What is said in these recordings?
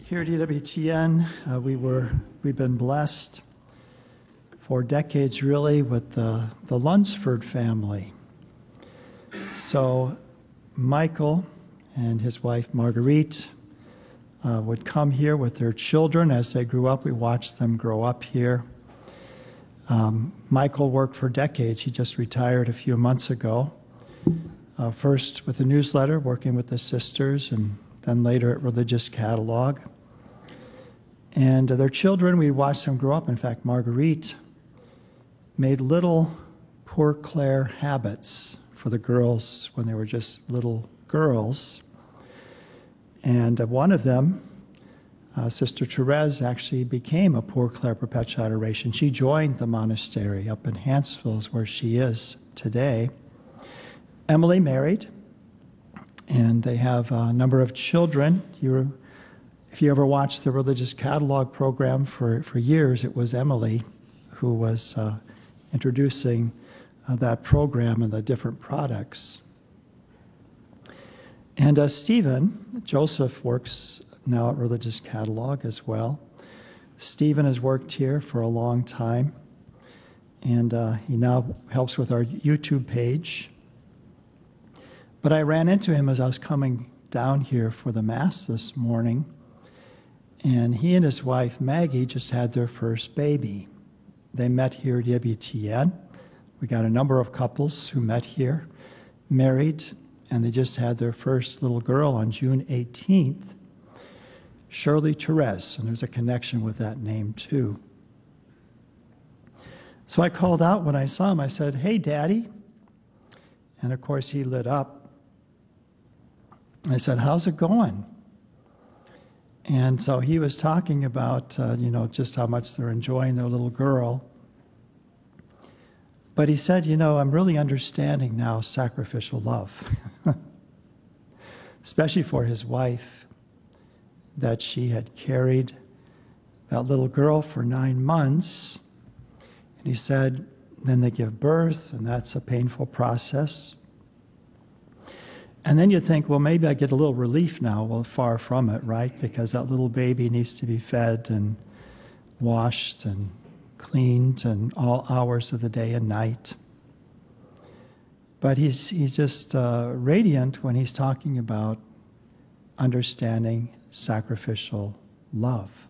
Here at EWTN, we've been blessed for decades, really, with the Lunsford family. So Michael and his wife Marguerite would come here with their children as they grew up. We watched them grow up here. Michael worked for decades. He just retired a few months ago. First with the newsletter, working with the sisters, and then later at Religious Catalog. And their children, we watched them grow up. In fact, Marguerite made little Poor Clare habits for the girls when they were just little girls. And one of them, Sister Therese, actually became a Poor Clare Perpetual Adoration. She joined the monastery up in Hanceville, where she is today. Emily married, and they have a number of children. If you ever watched the Religious Catalog program for years, it was Emily who was introducing that program and the different products. And Stephen, Joseph, works now at Religious Catalog as well. Stephen has worked here for a long time, and he now helps with our YouTube page. But I ran into him as I was coming down here for the Mass this morning, and he and his wife, Maggie, just had their first baby. They met here at EWTN. We got a number of couples who met here, married, and they just had their first little girl on June 18th, Shirley Therese, and there's a connection with that name too. So I called out when I saw him. I said, "Hey, Daddy." And of course he lit up. I said, "How's it going?" And so he was talking about, just how much they're enjoying their little girl. But he said, "I'm really understanding now sacrificial love," especially for his wife, that she had carried that little girl for 9 months. And he said, then they give birth, and that's a painful process. And then you think, well, maybe I get a little relief now. Well, far from it, right? Because that little baby needs to be fed and washed and cleaned in all hours of the day and night. But he's just radiant when he's talking about understanding sacrificial love.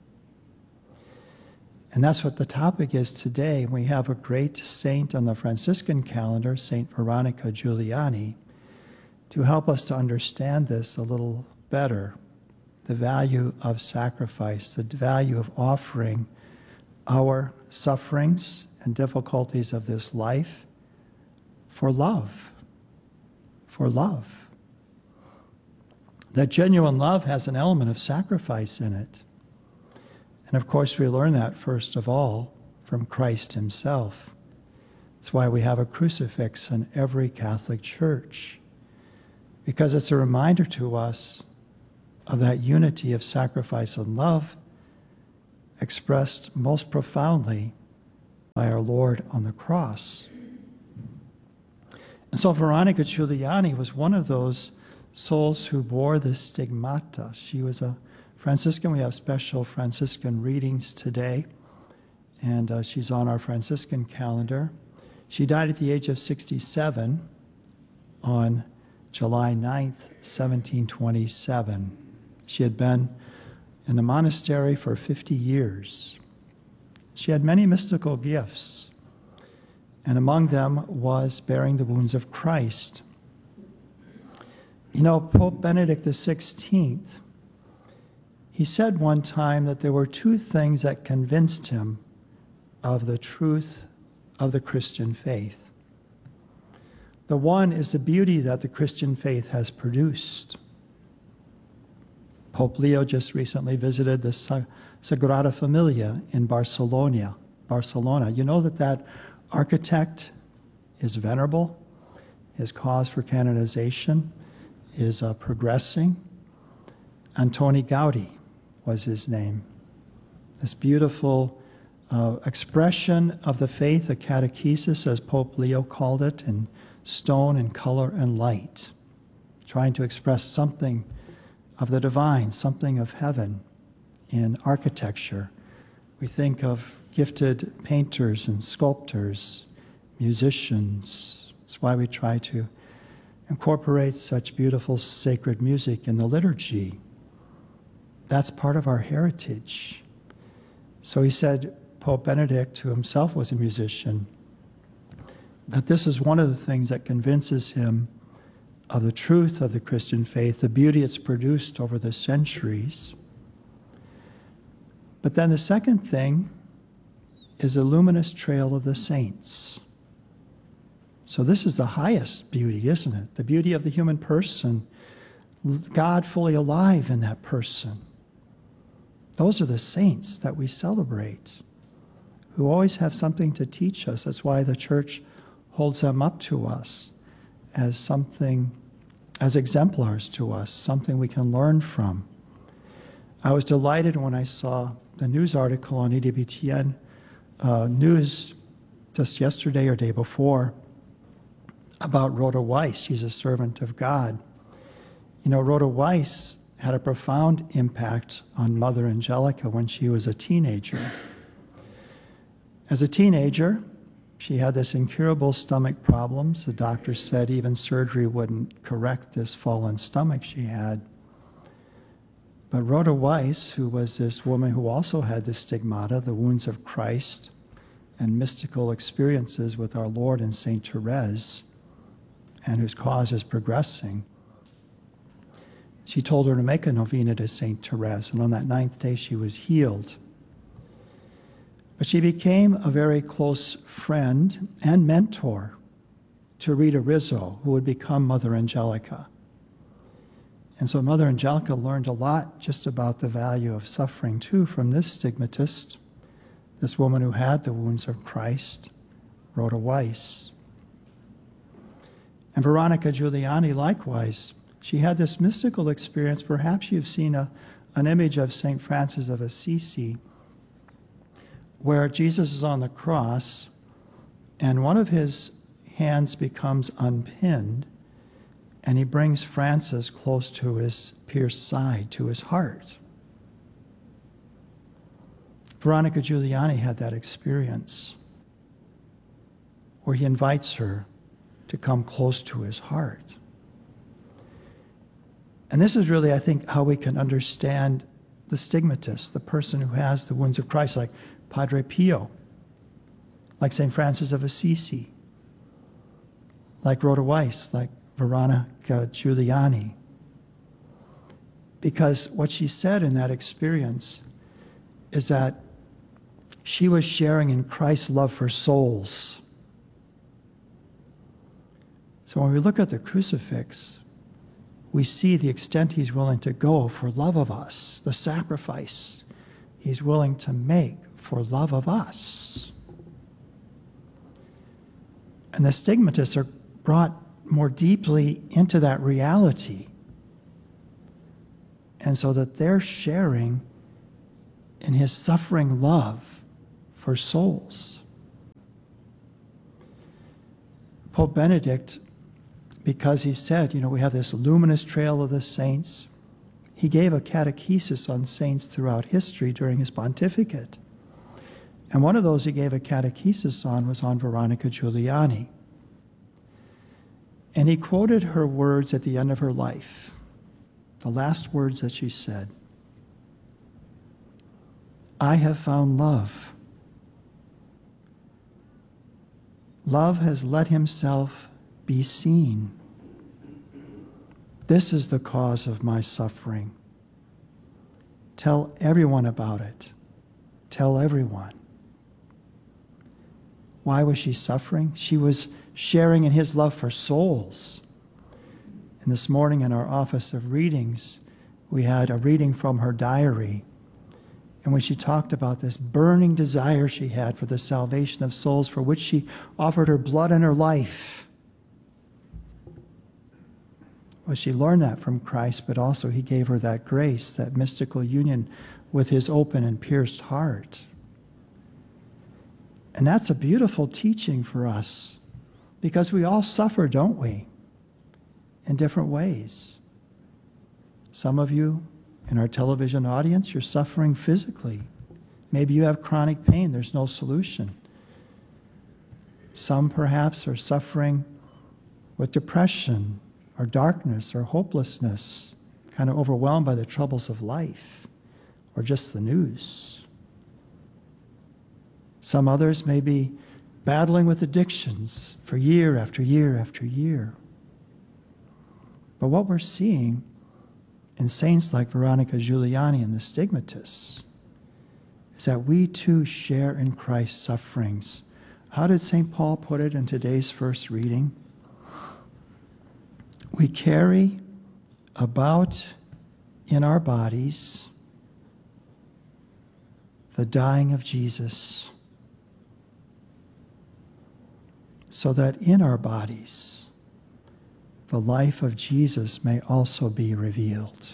And that's what the topic is today. We have a great saint on the Franciscan calendar, Saint Veronica Giuliani, to help us to understand this a little better, the value of sacrifice, the value of offering our sufferings and difficulties of this life for love, for love. That genuine love has an element of sacrifice in it. And of course we learn that first of all from Christ himself. That's why we have a crucifix in every Catholic church, because it's a reminder to us of that unity of sacrifice and love expressed most profoundly by our Lord on the cross. And so Veronica Giuliani was one of those souls who bore the stigmata. She was a Franciscan. We have special Franciscan readings today, and she's on our Franciscan calendar. She died at the age of 67 on July 9th, 1727. She had been in the monastery for 50 years. She had many mystical gifts, and among them was bearing the wounds of Christ. Pope Benedict XVI, he said one time that there were two things that convinced him of the truth of the Christian faith. The one is the beauty that the Christian faith has produced. Pope Leo just recently visited the Sagrada Familia in Barcelona. You know that architect is venerable. His cause for canonization is progressing. Antoni Gaudi was his name. This beautiful expression of the faith, a catechesis, as Pope Leo called it, in stone and color and light, trying to express something of the divine, something of heaven in architecture. We think of gifted painters and sculptors, musicians. That's why we try to incorporate such beautiful sacred music in the liturgy. That's part of our heritage. So he said, Pope Benedict, who himself was a musician, that this is one of the things that convinces him of the truth of the Christian faith, the beauty it's produced over the centuries. But then the second thing is the luminous trail of the saints. So this is the highest beauty, isn't it? The beauty of the human person, God fully alive in that person. Those are the saints that we celebrate, who always have something to teach us. That's why the Church holds them up to us as something, as exemplars to us, something we can learn from. I was delighted when I saw the news article on EWTN News just yesterday or day before about Rhoda Weiss. She's a servant of God. You know, Rhoda Weiss had a profound impact on Mother Angelica when she was a teenager. As a teenager, she had this incurable stomach problems. The doctor said even surgery wouldn't correct this fallen stomach she had. But Rhoda Weiss, who was this woman who also had the stigmata, the wounds of Christ, and mystical experiences with our Lord and Saint Therese, and whose cause is progressing, she told her to make a novena to Saint Therese, and on that 9th day she was healed. But she became a very close friend and mentor to Rita Rizzo, who would become Mother Angelica. And so Mother Angelica learned a lot just about the value of suffering, too, from this stigmatist, this woman who had the wounds of Christ, Rhoda Weiss. And Veronica Giuliani, likewise, she had this mystical experience. Perhaps you've seen an image of St. Francis of Assisi, where Jesus is on the cross, and one of his hands becomes unpinned, and he brings Francis close to his pierced side, to his heart. Veronica Giuliani had that experience, where he invites her to come close to his heart. And this is really, I think, how we can understand the stigmatist, the person who has the wounds of Christ, like Padre Pio, like St. Francis of Assisi, like Rhoda Weiss, like Veronica Giuliani. Because what she said in that experience is that she was sharing in Christ's love for souls. So when we look at the crucifix, we see the extent he's willing to go for love of us, the sacrifice he's willing to make for love of us. And the stigmatists are brought more deeply into that reality, and so that they're sharing in his suffering love for souls. Pope Benedict, because he said, you know, we have this luminous trail of the saints, he gave a catechesis on saints throughout history during his pontificate. And one of those he gave a catechesis on was on Veronica Giuliani. And he quoted her words at the end of her life, the last words that she said. "I have found love. Love has let himself be seen. This is the cause of my suffering. Tell everyone about it. Tell everyone." Why was she suffering? She was sharing in his love for souls. And this morning in our office of readings, we had a reading from her diary. And when she talked about this burning desire she had for the salvation of souls, for which she offered her blood and her life. Well, she learned that from Christ, but also he gave her that grace, that mystical union with his open and pierced heart. And that's a beautiful teaching for us, because we all suffer, don't we? In different ways. Some of you In our television audience, you're suffering physically. Maybe you have chronic pain, there's no solution. Some perhaps are suffering with depression or darkness or hopelessness, kind of overwhelmed by the troubles of life or just the news. Some others may be battling with addictions for year after year after year. But what we're seeing in saints like Veronica Giuliani and the Stigmatists is that we too share in Christ's sufferings. How did St. Paul put it in today's first reading? We carry about in our bodies the dying of Jesus, so that in our bodies the life of Jesus may also be revealed.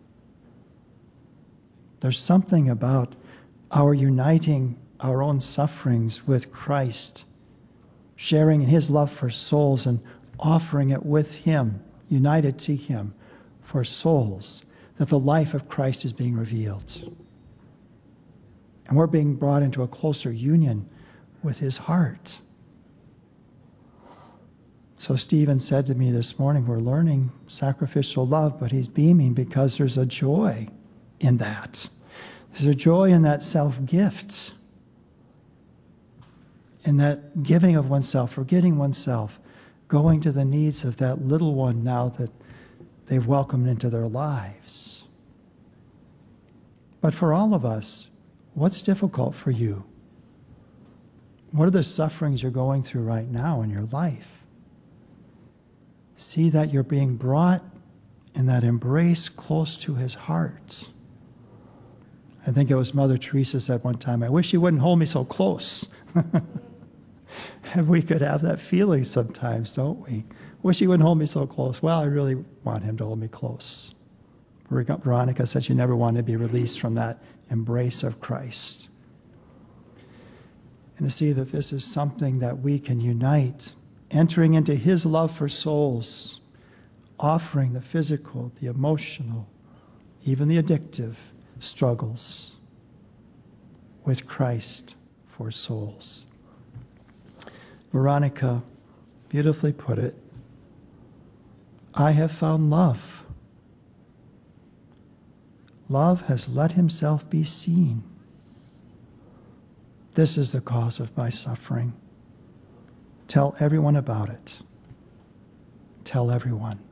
There's something about our uniting our own sufferings with Christ, sharing in his love for souls and offering it with him, united to him for souls, that the life of Christ is being revealed. And we're being brought into a closer union with his heart. So Stephen said to me this morning, we're learning sacrificial love, but he's beaming because there's a joy in that. There's a joy in that self-gift, in that giving of oneself, forgetting oneself, going to the needs of that little one now that they've welcomed into their lives. But for all of us, what's difficult for you? What are the sufferings you're going through right now in your life? See that you're being brought in that embrace close to his heart. I think it was Mother Teresa said one time, I wish he wouldn't hold me so close. And we could have that feeling sometimes, don't we? Wish he wouldn't hold me so close. Well, I really want him to hold me close. Veronica said she never wanted to be released from that embrace of Christ. And to see that this is something that we can unite, entering into his love for souls, offering the physical, the emotional, even the addictive struggles with Christ for souls. Veronica beautifully put it, I have found love. Love has let himself be seen. This is the cause of my suffering. Tell everyone about it. Tell everyone.